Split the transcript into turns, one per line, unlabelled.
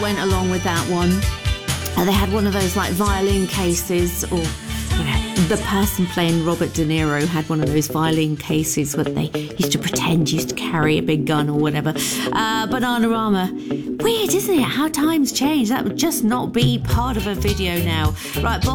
went along with that one. They had one of those like violin cases, or the person playing Robert De Niro had one of those violin cases where they used to pretend used to carry a big gun or whatever. Bananarama. Weird, isn't it? How times change. That would just not be part of a video now. Right,